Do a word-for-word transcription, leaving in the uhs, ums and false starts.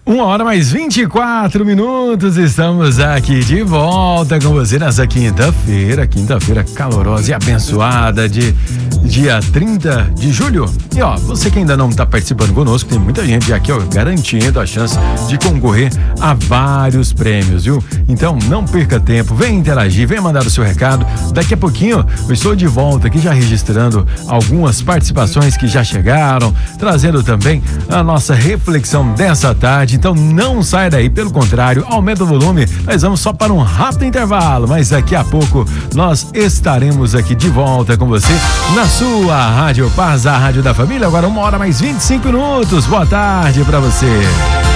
Uma hora mais vinte e quatro minutos, estamos aqui de volta com você nessa quinta-feira, quinta-feira calorosa e abençoada de dia trinta de julho. E ó, você que ainda não está participando conosco, tem muita gente aqui, ó, garantindo a chance de concorrer a vários prêmios, viu? Então não perca tempo, vem interagir, vem mandar o seu recado. Daqui a pouquinho eu estou de volta aqui já registrando algumas participações que já chegaram, trazendo também a nossa reflexão dessa tarde. Então não sai daí, pelo contrário, aumenta o volume. Nós vamos só para um rápido intervalo, mas daqui a pouco nós estaremos aqui de volta com você na sua Rádio Paz, a rádio da família. Agora uma hora mais vinte e cinco minutos. Boa tarde para você.